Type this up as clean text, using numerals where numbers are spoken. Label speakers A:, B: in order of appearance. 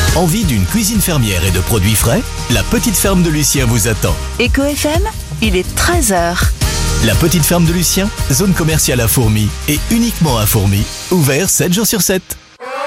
A: Envie d'une cuisine fermière et de produits frais? La petite ferme de Lucien vous attend.
B: Eco FM, il est 13h.
A: La petite ferme de Lucien, zone commerciale à Fourmies et uniquement à Fourmies, ouvert 7 jours sur 7.